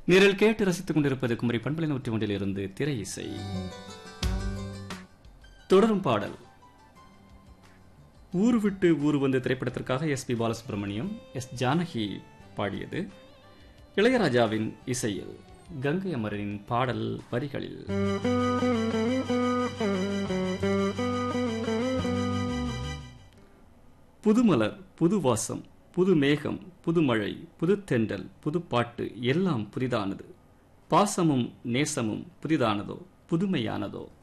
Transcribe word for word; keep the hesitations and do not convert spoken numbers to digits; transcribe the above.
நிரல் கேட்டு ரசித்துக் கொண்டிருப்பது குமரி பண்பலை நூற்றி ஒன்றில் இருந்து திரை இசை. தொடரும் பாடல் ஊர் விட்டு ஊர் வந்து திரைப்படத்திற்காக S B Balasubramaniam, S Janaki பாடியது. இளையராஜாவின் இசையில் கங்கை அமரனின் பாடல் வரிகளில். புதுமலர், புது வாசம், புது மேகம், புது மழை, புது தென்றல், புது பாட்டு, எல்லாம் புதிதானது. பாசமும் நேசமும் புதிதானதோ, புதுமையானதோ.